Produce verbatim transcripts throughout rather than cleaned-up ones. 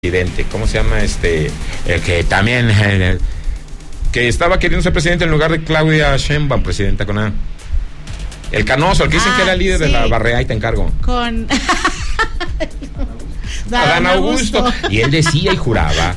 presidente, ¿cómo se llama este? El que también el, que estaba queriendo ser presidente en lugar de Claudia Sheinbaum, presidenta con A. El Canoso, el que dicen ah, que era líder sí. de la Barrea, y te encargo. Con Adán Augusto. Augusto. Y él decía y juraba.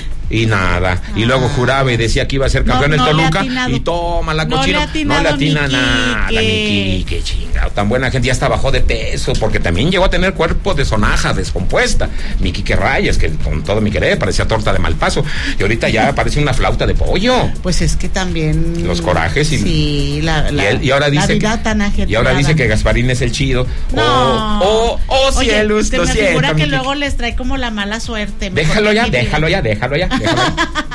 Y nada, y luego juraba y decía que iba a ser campeón no, no en Toluca y toma la cochina, no le atina nada, Miki, qué chingado, tan buena gente, ya hasta bajó de peso, porque también llegó a tener cuerpo de sonaja descompuesta, Miki que rayas, que con todo mi querer parecía torta de mal paso, y ahorita ya parece una flauta de pollo. Pues es que también los corajes y, sí, la, la, y, él, y ahora dice la vida que, tan ajetreada. Y ahora dice que Gasparín es el chido. No. Oh, oh, oh cielos, se lo me siento, figura que Miki. Luego les trae como la mala suerte. Déjalo ya, déjalo ya, déjalo ya, déjalo ya.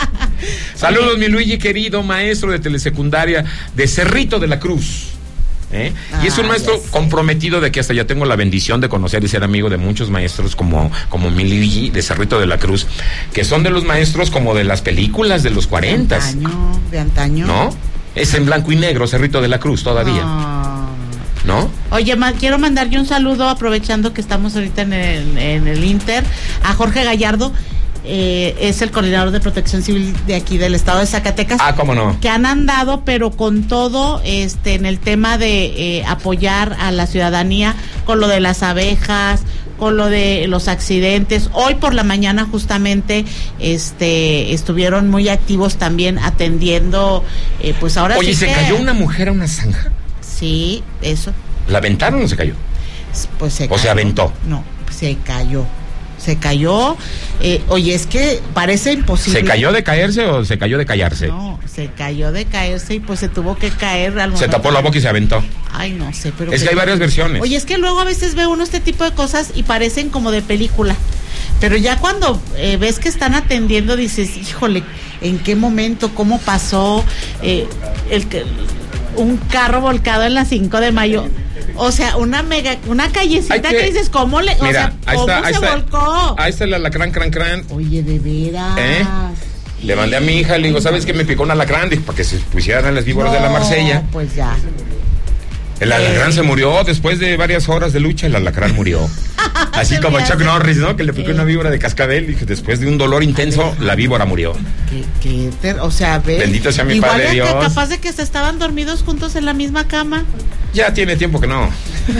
Saludos, mi Luigi querido, maestro de telesecundaria de Cerrito de la Cruz. ¿Eh? Ah, y es un maestro comprometido, de que hasta ya tengo la bendición de conocer y ser amigo de muchos maestros como, como mi Luigi de Cerrito de la Cruz, que son de los maestros como de las películas de los cuarentas. De antaño, de antaño. ¿No? Es en blanco y negro, Cerrito de la Cruz todavía. Ah. ¿No? Oye, ma, quiero mandar yo un saludo, aprovechando que estamos ahorita en el, en el Inter, a Jorge Gallardo. Eh, es el coordinador de protección civil de aquí del estado de Zacatecas. Ah, cómo no. Que han andado, pero con todo, este, en el tema de eh, apoyar a la ciudadanía con lo de las abejas, con lo de los accidentes. Hoy por la mañana justamente, este, estuvieron muy activos también atendiendo, eh, pues ahora Oye, sí ¿se que... cayó una mujer a una zanja? Sí, eso. ¿La aventaron o se cayó? Pues se ¿O cayó. se aventó? No, se cayó. Se cayó, eh, oye, es que parece imposible. ¿Se cayó de caerse o se cayó de callarse? No, se cayó de caerse y pues se tuvo que caer. Al se tapó la boca y se aventó. Ay, no sé, pero... Es que hay varias versiones. Oye, es que luego a veces ve uno este tipo de cosas y parecen como de película. Pero ya cuando eh, ves que están atendiendo, dices, híjole, ¿en qué momento? ¿Cómo pasó? Eh, el que un carro volcado en la cinco de mayo... O sea, una mega, una callecita que, que dices, ¿cómo le, mira, o sea, ahí cómo está, ahí se está, volcó? Ahí está el alacrán, cran, cran. Oye, de veras. ¿Eh? Le mandé a mi hija, le digo, ¿sabes qué? Me picó un alacrán, para que se pusieran las víboras no, de la Marsella. Pues ya. El alacrán eh. se murió después de varias horas de lucha, el alacrán murió. Así como Chuck hace? Norris, ¿no? Que le picó eh. una víbora de cascabel y que después de un dolor intenso, la víbora murió. ¿Qué, qué ter... O sea, ve. Bendito sea mi igual padre Dios. Que capaz de que se estaban dormidos juntos en la misma cama. Ya tiene tiempo que no.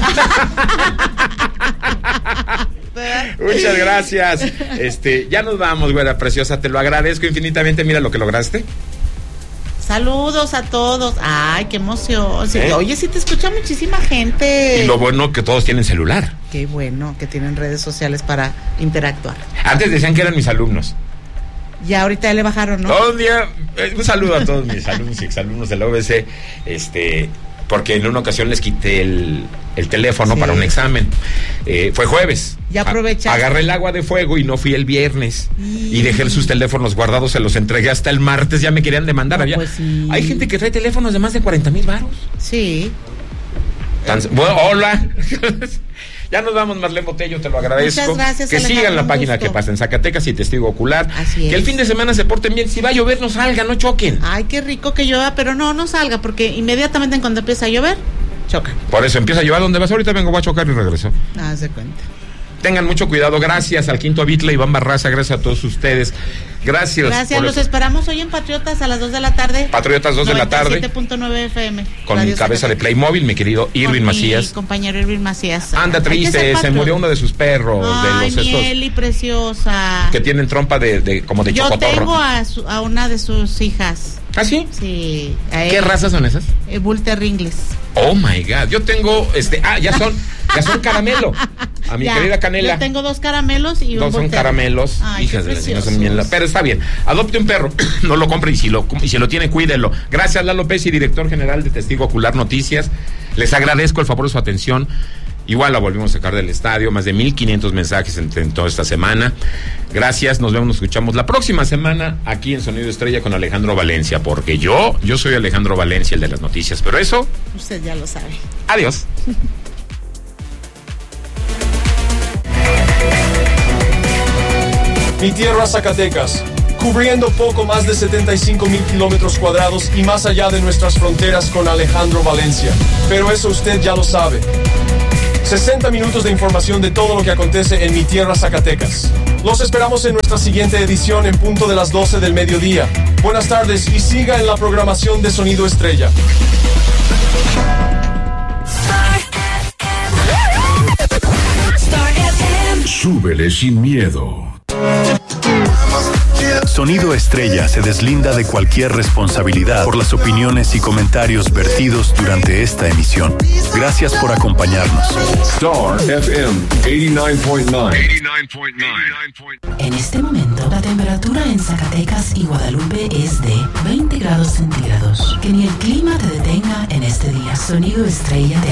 Muchas gracias. Este, ya nos vamos, güera preciosa. Te lo agradezco infinitamente. Mira lo que lograste. Saludos a todos. Ay, qué emoción. Sí, ¿eh? Oye, sí te escucha muchísima gente. Y lo bueno que todos tienen celular. Qué bueno que tienen redes sociales para interactuar. Antes decían que eran mis alumnos. Ya ahorita ya le bajaron, ¿no? Todo un día, eh, un saludo a todos mis alumnos y exalumnos de la U B C, este, porque en una ocasión les quité el, el teléfono sí. para un examen. Eh, fue jueves. Ya aprovechaste. Agarré el agua de fuego y no fui el viernes. Y, y dejé sus teléfonos guardados, se los entregué hasta el martes, ya me querían demandar. No, Había, pues sí. Hay gente que trae teléfonos de más de cuarenta mil varos. Sí. Tan, bueno, hola. Ya nos vamos, Marlene Botello, te lo agradezco. Muchas gracias, que Alejandro, sigan la página gusto. Que pasa en Zacatecas y Testigo Ocular. Así es. Que el fin de semana se porten bien. Si va a llover, no salgan, no choquen. Ay, qué rico que llueva, pero no, no salga, porque inmediatamente cuando empieza a llover, chocan. Por eso empieza a llover. ¿Dónde vas? Ahorita vengo, voy a chocar y regreso. Haz de cuenta. Tengan mucho cuidado. Gracias al Quinto Bitla, Iván Barraza, gracias a todos ustedes. Gracias. Gracias, los esperamos hoy en Patriotas a las dos de la tarde. Patriotas dos de la tarde. siete punto nueve F M. Con mi cabeza de Playmobil, mi querido Irving Con Macías. Mi compañero Irving Macías. Anda triste, se murió uno de sus perros. Ay, de los estos. Mieli, preciosa. Que tienen trompa de, de como de Yo chocotorro. Yo tengo a, su, a una de sus hijas. ¿Ah, sí? Sí. ¿Qué razas son esas? Eh, Bull Terrier inglés. Oh my God, yo tengo, este, ah, ya son, ya son caramelo. A mi ya, querida Canela. Yo tengo dos caramelos y dos un son Bull caramelos. Ay, hijas de la señora, son bien la, pero está bien. Adopte un perro, no lo compre y si lo, y si lo tiene, cuídelo. Gracias, Lalo Pérez, y director general de Testigo Ocular Noticias. Les agradezco el favor de su atención. Igual la volvimos a sacar del estadio, más de mil quinientos mensajes en, en toda esta semana. Gracias, nos vemos, nos escuchamos la próxima semana aquí en Sonido Estrella con Alejandro Valencia, porque yo, yo soy Alejandro Valencia, el de las noticias, pero eso... Usted ya lo sabe. Adiós. Mi tierra Zacatecas, cubriendo poco más de setenta y cinco mil kilómetros cuadrados y más allá de nuestras fronteras con Alejandro Valencia. Pero eso usted ya lo sabe. sesenta minutos de información de todo lo que acontece en mi tierra, Zacatecas. Los esperamos en nuestra siguiente edición en punto de las doce del mediodía. Buenas tardes y siga en la programación de Sonido Estrella. Súbele sin miedo. Sonido Estrella se deslinda de cualquier responsabilidad por las opiniones y comentarios vertidos durante esta emisión. Gracias por acompañarnos. Star F M ochenta y nueve punto nueve. En este momento, la temperatura en Zacatecas y Guadalupe es de veinte grados centígrados. Que ni el clima te detenga en este día. Sonido Estrella de